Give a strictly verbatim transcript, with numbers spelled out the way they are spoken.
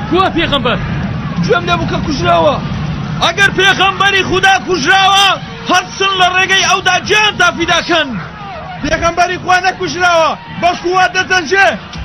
کووە پێغەمبەر؟ گوێم لێبوو کە کوژراوە. ئەگەر پێغەمبەری خودا کوژراوە هەرچن لە ڕێگەی ئەودا گیان تا فیداکەن. پێغەمبەری خوا نەکوژراوە بەڵکو وا دەتەنجێ